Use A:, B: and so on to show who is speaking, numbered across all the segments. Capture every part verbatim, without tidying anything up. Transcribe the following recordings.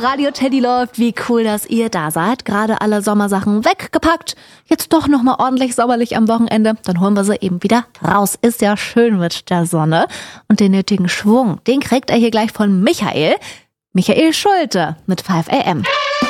A: Radio Teddy läuft. Wie cool, dass ihr da seid. Gerade alle Sommersachen weggepackt. Jetzt doch nochmal ordentlich sommerlich am Wochenende. Dann holen wir sie eben wieder raus. Ist ja schön mit der Sonne. Und den nötigen Schwung, den kriegt er hier gleich von Michael. Michael Schulte mit fünf a m.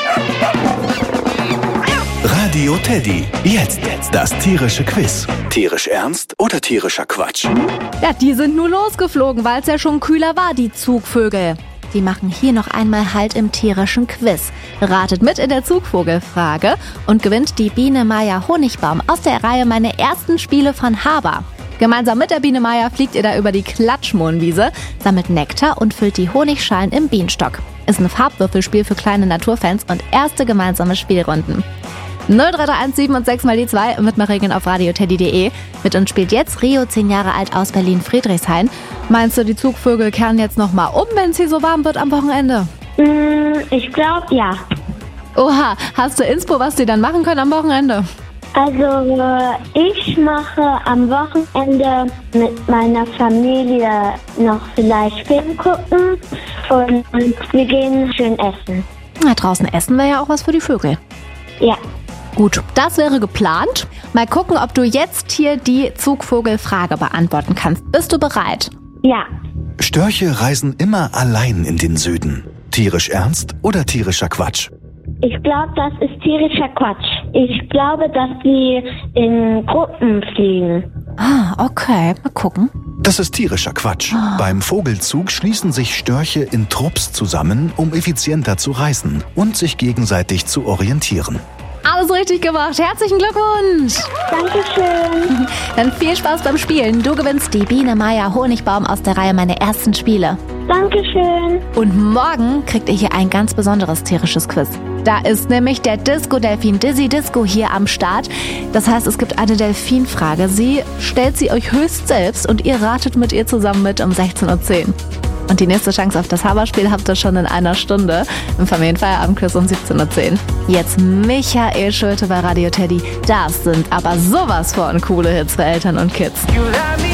B: Radio Teddy. Jetzt das tierische Quiz. Tierisch ernst oder tierischer Quatsch?
A: Ja, die sind nur losgeflogen, weil es ja schon kühler war, die Zugvögel. Die machen hier noch einmal Halt im tierischen Quiz. Ratet mit in der Zugvogelfrage und gewinnt die Biene Maya Honigbaum aus der Reihe Meine ersten Spiele von Haber. Gemeinsam mit der Biene Maya fliegt ihr da über die Klatschmohnwiese, sammelt Nektar und füllt die Honigschalen im Bienenstock. Ist ein Farbwürfelspiel für kleine Naturfans und erste gemeinsame Spielrunden. null drei drei eins sieben und sechs mal die zwei mit mal Regeln auf radioteddy punkt de. Mit uns spielt jetzt Rio, zehn Jahre alt, aus Berlin-Friedrichshain. Meinst du, die Zugvögel kehren jetzt nochmal um, wenn es hier so warm wird am Wochenende?
C: Mm, ich glaube, ja.
A: Oha, hast du Inspo, was die dann machen können am Wochenende?
C: Also, ich mache am Wochenende mit meiner Familie noch vielleicht Film gucken und wir gehen schön essen.
A: Na, draußen essen wäre ja auch was für die Vögel.
C: Ja.
A: Gut, das wäre geplant. Mal gucken, ob du jetzt hier die Zugvogelfrage beantworten kannst. Bist du bereit?
C: Ja.
B: Störche reisen immer allein in den Süden. Tierisch ernst oder tierischer Quatsch?
C: Ich glaube, das ist tierischer Quatsch. Ich glaube, dass sie in Gruppen fliegen.
A: Ah, okay. Mal gucken.
B: Das ist tierischer Quatsch.
A: Oh.
B: Beim Vogelzug schließen sich Störche in Trupps zusammen, um effizienter zu reisen und sich gegenseitig zu orientieren.
A: Alles richtig gemacht. Herzlichen Glückwunsch.
C: Dankeschön.
A: Dann viel Spaß beim Spielen. Du gewinnst die Biene Maya Honigbaum aus der Reihe Meine ersten Spiele.
C: Dankeschön.
A: Und morgen kriegt ihr hier ein ganz besonderes tierisches Quiz. Da ist nämlich der Disco-Delfin Dizzy Disco hier am Start. Das heißt, es gibt eine Delfinfrage. Sie stellt sie euch höchst selbst und ihr ratet mit ihr zusammen mit um sechzehn Uhr zehn. Und die nächste Chance auf das Haberspiel habt ihr schon in einer Stunde im Familienfeierabendquiz um siebzehn Uhr zehn. Jetzt Michael Schulte bei Radio Teddy. Das sind aber sowas von coole Hits für Eltern und Kids.